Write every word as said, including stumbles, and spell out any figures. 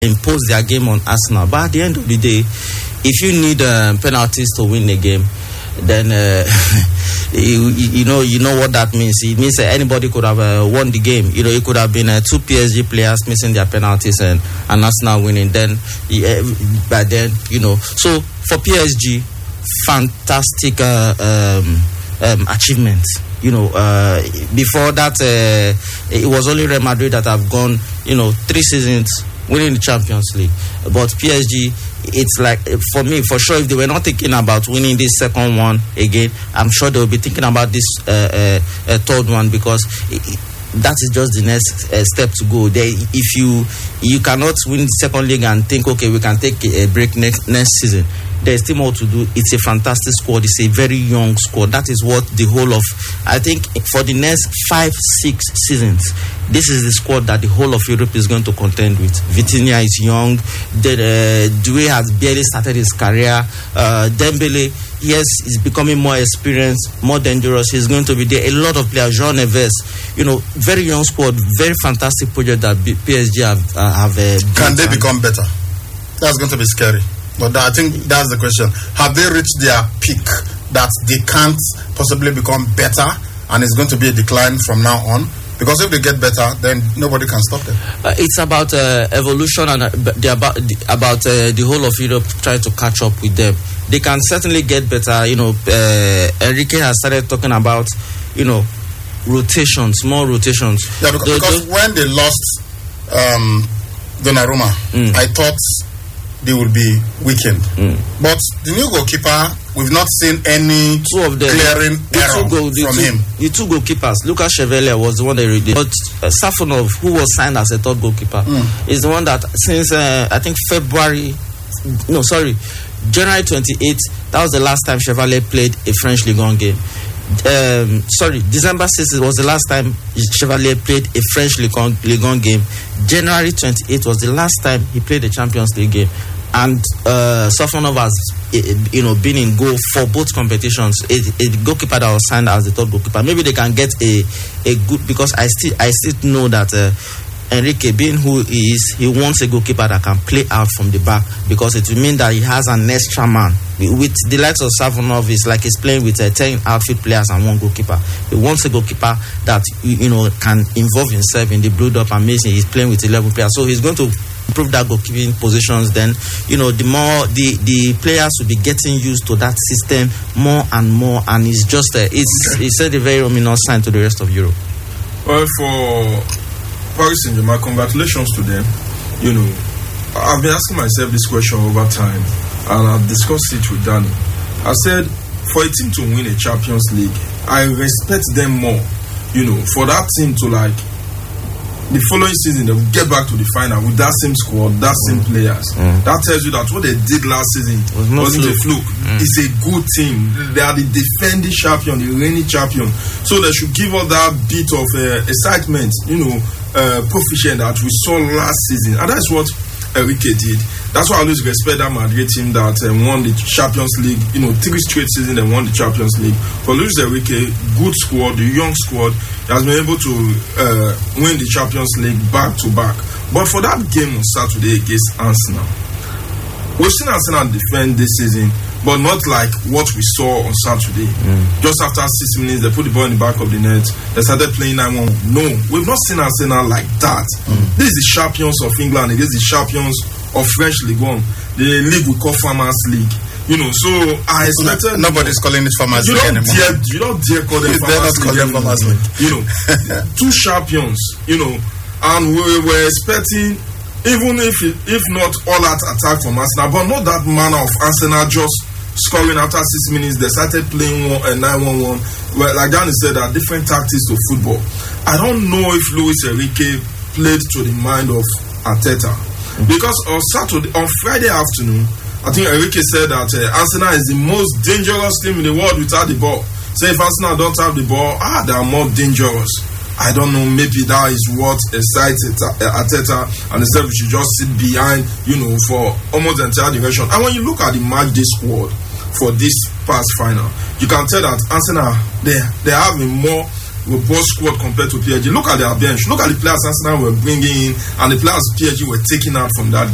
impose their game on Arsenal. But at the end of the day, if you need uh, penalties to win a game, then uh, you, you know you know what that means. It means that anybody could have uh, won the game. You know, it could have been uh, two P S G players missing their penalties and, and Arsenal winning. Then, uh, by then, you know. So for P S G, fantastic uh, um, um, achievement. You know, uh, before that, uh, it was only Real Madrid that have gone, you know, three seasons winning the Champions League. But P S G, it's like, for me, for sure, if they were not thinking about winning this second one again, I'm sure they will be thinking about this uh, uh, uh, third one, because it, it, that is just the next uh, step to go. They, if you you cannot win the second league and think, okay, we can take a break next next season, there's still more to do. It's a fantastic squad. It's a very young squad. That is what the whole of, I think, for the next five, six seasons, this is the squad that the whole of Europe is going to contend with. Vitinha is young. The, uh, Doué has barely started his career. Uh, Dembele, yes, is becoming more experienced, more dangerous. He's going to be there. A lot of players, Jean Neves, you know, very young squad, very fantastic project that P S G have. Uh, have uh, Can they become better? That's going to be scary. But I think that's the question. Have they reached their peak that they can't possibly become better and it's going to be a decline from now on? Because if they get better, then nobody can stop them. Uh, it's about uh, evolution and uh, the, about, the, about uh, the whole of Europe trying to catch up with them. They can certainly get better. You know, uh, Enrique has started talking about, you know, rotations, more rotations. Yeah, because, the, because the, when they lost um, Donnarumma, mm. I thought they would be weakened. Mm. But the new goalkeeper, we've not seen any two of them, clearing the error two goal, the from two, him. The two goalkeepers, Lucas Chevalier was the one that read it. But uh, Safonov, who was signed as a third goalkeeper, mm. is the one that since, uh, I think, February, no, sorry, January twenty-eighth, that was the last time Chevalier played a French Ligue one game. Um, sorry, December sixth was the last time Chevalier played a French Ligue one game. January twenty-eighth was the last time he played a Champions League game. And uh, Safonov has, you know, been in goal for both competitions. A, a goalkeeper that was signed as the third goalkeeper. Maybe they can get a a good, because I still I still know that uh, Enrique, being who he is, he wants a goalkeeper that can play out from the back, because it will mean that he has an extra man. With the likes of Safonov, it's like he's playing with uh, ten outfield players and one goalkeeper. He wants a goalkeeper that, you know, can involve himself in the build-up and maybe he's playing with eleven players. So he's going to improve that goalkeeping positions. Then, you know, the more the, the players will be getting used to that system more and more, and it's just uh, it's okay. It's a very ominous sign to the rest of Europe. Well, for Paris Saint-Germain, congratulations to them. You know, I've been asking myself this question over time, and I've discussed it with Danny. I said, for a team to win a Champions League, I respect them more. You know, for that team to, like, the following season, they will get back to the final with that same squad, that same mm. players. Mm. That tells you that what they did last season was no wasn't fluke. a fluke. Mm. It's a good team. They are the defending champion, the reigning champion. So they should give us that bit of uh, excitement, you know, uh, proficient that we saw last season. And that's what Enrique did. That's why I always respect that Madrid team that uh, won the Champions League. You know, three straight seasons they won the Champions League. For Luis Enrique, good squad, the young squad, he has been able to uh, win the Champions League back to back. But for that game on Saturday against Arsenal, we've seen Arsenal defend this season, but not like what we saw on Saturday. Mm. Just after six minutes, they put the ball in the back of the net. They started playing nine one. No, we've not seen Arsenal like that. Mm. This is the champions of England against the champions of French Ligue one, the league we call Farmers League. You know, so I expected... No, nobody's calling it Farmers League anymore. Dare, you don't dare call them Farmers League. Farmers League. You know, two champions, you know, and we were expecting, even if if not all out attack from Arsenal, but not that manner of Arsenal just scoring after six minutes. They started playing one, uh, nine one one. Well, like Danny said, there are different tactics to football. I don't know if Luis Enrique played to the mind of Arteta. Mm-hmm. Because on Saturday, on Friday afternoon, I think Enrique said that uh, Arsenal is the most dangerous team in the world without the ball. So if Arsenal don't have the ball, ah, they are more dangerous. I don't know, maybe that is what excites Arteta, and instead we should just sit behind, you know, for almost the entire duration. And when you look at the match day squad for this past final, you can tell that Arsenal, they, they have a more robust squad compared to P S G. Look at their bench. Look at the players Arsenal were bringing in and the players P S G were taking out from that